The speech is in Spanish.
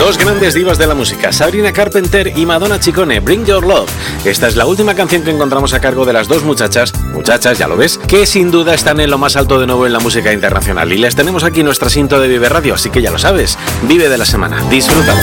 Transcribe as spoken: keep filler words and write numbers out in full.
Dos grandes divas de la música, Sabrina Carpenter y Madonna Ciccone, Bring Your Love. Esta es la última canción que encontramos a cargo de las dos muchachas, muchachas, ya lo ves, que sin duda están en lo más alto de nuevo en la música internacional. Y les tenemos aquí nuestra cinta de Vive Radio, así que ya lo sabes, vive de la semana, disfrútalo.